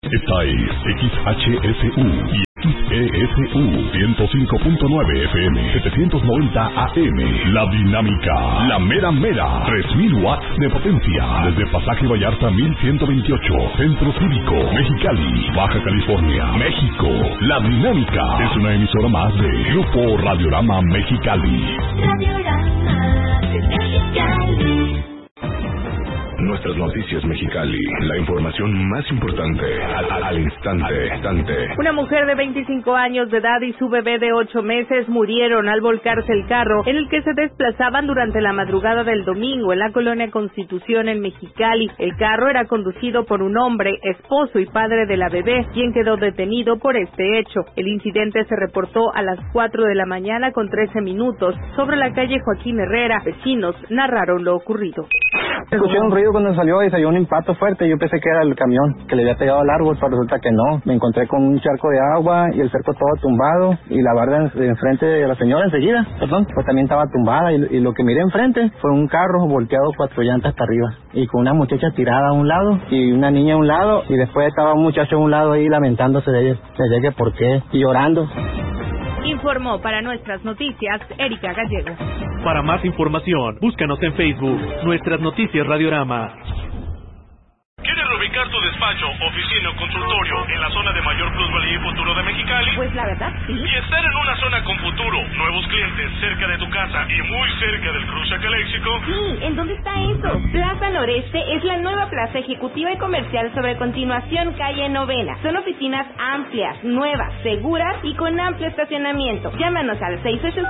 Esta es XHSU y XESU 105.9 FM, 790 AM. La Dinámica, la mera mera, 3000 watts de potencia. Desde Pasaje Vallarta 1128, Centro Cívico, Mexicali, Baja California, México. La Dinámica es una emisora más de Grupo Radiorama Mexicali. Radiorama Mexicali. Nuestras noticias Mexicali, la información más importante al instante. Una mujer de 25 años de edad y su bebé de 8 meses murieron al volcarse el carro en el que se desplazaban durante la madrugada del domingo en la colonia Constitución en Mexicali. El carro era conducido por un hombre, esposo y padre de la bebé, quien quedó detenido por este hecho. El incidente se reportó a las 4 de la mañana con 13 minutos sobre la calle Joaquín Herrera. Vecinos narraron lo ocurrido. Escuché un ruido cuando salió y salió un impacto fuerte. Yo pensé que era el camión que le había pegado al árbol, pero resulta que no. Me encontré con un charco de agua y el cerco todo tumbado y la barda de enfrente de la señora enseguida, pues también estaba tumbada y lo que miré enfrente fue un carro volteado 4 llantas hasta arriba y con una muchacha tirada a un lado y una niña a un lado y después estaba un muchacho a un lado ahí lamentándose de ella, que por qué y llorando. Informó para Nuestras Noticias Erika Gallego. Para más información, búscanos en Facebook, Nuestras Noticias Radiorama. ¿Quieres reubicar tu despacho, oficina o consultorio en la zona de mayor plusvalía y futuro de Mexicali? Pues la verdad, sí. Y estar en una zona con futuro, nuevos clientes cerca de tu casa y muy cerca del cruce Caléxico. Sí, ¿en dónde está eso? Plaza Noreste es la nueva plaza ejecutiva y comercial sobre Continuación Calle Novena. Son oficinas amplias, nuevas, seguras y con amplio estacionamiento. Llámanos al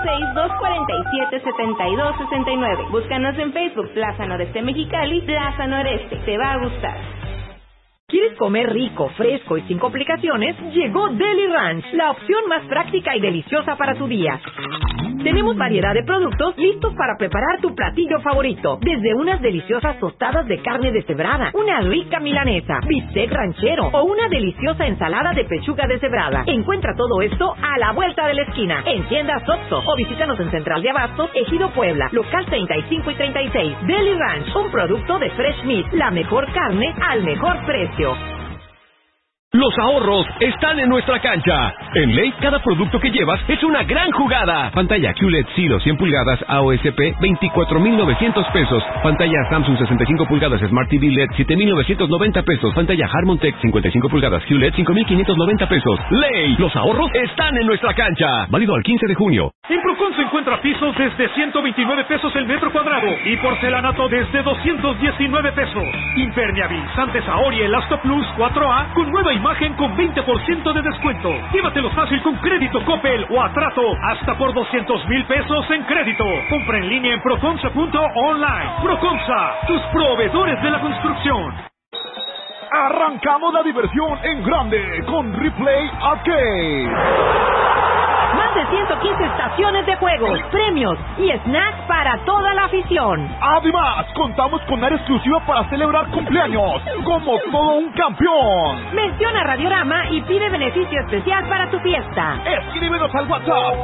686-247-7269. Búscanos en Facebook, Plaza Noreste Mexicali, Plaza Noreste. Te va a gustar. ¿Quieres comer rico, fresco y sin complicaciones? Llegó Deli Ranch, la opción más práctica y deliciosa para tu día. Tenemos variedad de productos listos para preparar tu platillo favorito. Desde unas deliciosas tostadas de carne deshebrada, una rica milanesa, bistec ranchero o una deliciosa ensalada de pechuga deshebrada. Encuentra todo esto a la vuelta de la esquina, en tiendas Oxxo o visítanos en Central de Abastos, Ejido Puebla, local 35 y 36. Deli Ranch, un producto de Fresh Meat, la mejor carne al mejor precio. Los ahorros están en nuestra cancha. En Ley, cada producto que llevas es una gran jugada. Pantalla QLED Silo 100 pulgadas AOSP, 24,900 pesos. Pantalla Samsung 65 pulgadas Smart TV LED, 7,990 pesos. Pantalla Harmon Tech 55 pulgadas QLED, 5,590 pesos. Ley, los ahorros están en nuestra cancha. Válido al 15 de junio. En Procon se encuentra pisos desde 129 pesos el metro cuadrado y porcelanato desde 219 pesos. Impermeabilizantes Ahora Elasto Plus 4A con nueva imagen con 20% de descuento. Llévatelos fácil con crédito Coppel o a trato hasta por 200,000 pesos en crédito. Compra en línea en proconsa.online. Proconsa, tus proveedores de la construcción. Arrancamos la diversión en grande con Replay Arcade. Más de 115 estaciones de juegos, premios y snacks para toda la afición. Además, contamos con área exclusiva para celebrar cumpleaños, como todo un campeón. Menciona Radiorama y pide beneficio especial para tu fiesta. Escríbenos al WhatsApp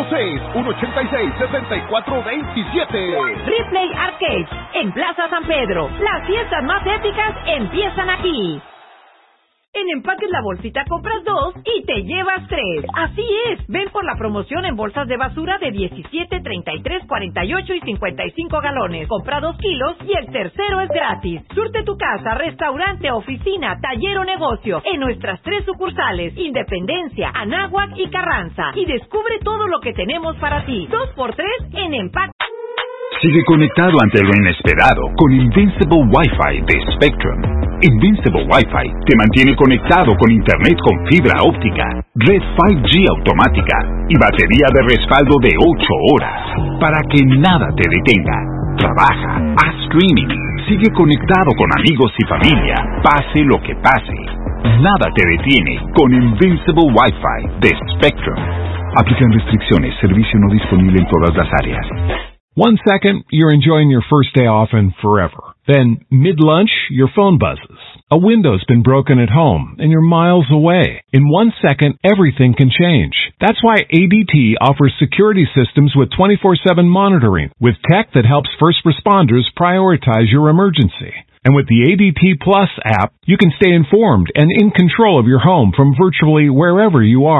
686-186-7427. Replay Arcade, en Plaza San Pedro. Las fiestas más épicas empiezan aquí. En Empaques La Bolsita compras 2 y te llevas 3. Así es, ven por la promoción en bolsas de basura de 17, 33, 48 y 55 galones. Compra 2 kilos y el tercero es gratis. Surte tu casa, restaurante, oficina, taller o negocio en nuestras 3 sucursales, Independencia, Anáhuac y Carranza. Y descubre todo lo que tenemos para ti. 2x3 en Empaques. Sigue conectado ante lo inesperado con Invincible Wi-Fi de Spectrum. Invincible Wi-Fi te mantiene conectado con Internet con fibra óptica, red 5G automática y batería de respaldo de 8 horas para que nada te detenga. Trabaja, haz streaming, sigue conectado con amigos y familia, pase lo que pase. Nada te detiene con Invincible Wi-Fi de Spectrum. Aplican restricciones, servicio no disponible en todas las áreas. 1 second, you're enjoying your first day off and forever. Then, mid-lunch, your phone buzzes. A window's been broken at home, and you're miles away. In 1 second, everything can change. That's why ADT offers security systems with 24/7 monitoring, with tech that helps first responders prioritize your emergency. And with the ADT Plus app, you can stay informed and in control of your home from virtually wherever you are.